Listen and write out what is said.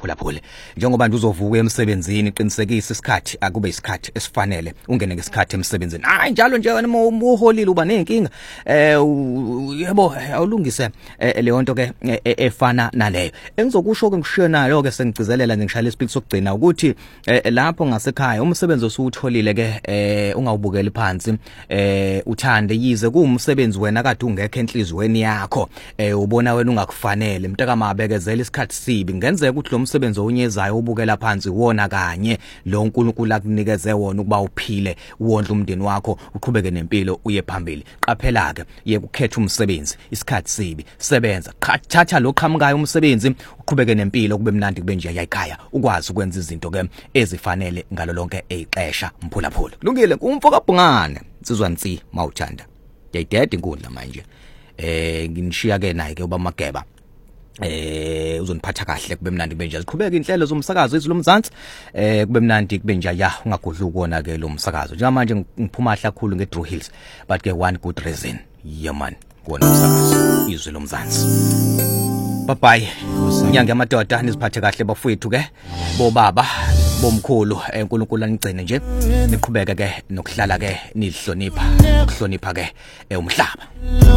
mphulaphule njengoba nje uzovuka emsebenzini qinisekisa isikhathi akube isikhathi esifanele ungene ngesikhathi emsebenzini hayi njalo nje wena uholile uba nenkinga yebo awulungise leyo nto ke efana naleyo engizokusho ke ngishiye nayo ke sengigcizelela nje ngishaya ispeak sokugcina ukuthi lapho ngasekhaya umsebenzi osutholile ke ungawubukeli phansi uthande yize kuumsebenzi wena kade ungekho enhlizweni yakho ubona wena ungakufanele mntaka mabekezela isikhathi sibi ngenzeka ukuthi lo msebenzi onyezayo ubukela phansi wona kanye lo uNkulunkulu akunikeze wona ukuba uphile uwondla umndeni wakho uqhubeke nempilo uye phambili qaphela ke ye ukukhetha umsebenzi isikhathi sibi sebenza thatha lo qhamukayo umsebenzi uqhubeke nempilo kube mnandi kube nje yayikhaya ukwazi ukwenza izinto ke ezifanele ngalo lonke exesha mphulaphula kulungile umfoka bhungane sizwa nsi mawuthanda yayidede inkundla manje nginishiya ke naye ke uba Mageba uzoniphatha kahle kube mnandi kube nje ziqhubeka inhlelo zomsakazo ezilomzansi kube mnandi kube nje ya ungagudla ukona ke lo msakazo njengamanje ngiphuma kakhulu ngeDrew Hills but ke one good reason yeah man wona umsakazo izwe lomzansi bye bye inyanga yamadoda niziphathe kahle bafowethu ke bobaba bomkhulu uNkulunkulu anigcine nje niqhubeke ke nokuhlala ke nihlonipha ukuhlonipha ke umhlaba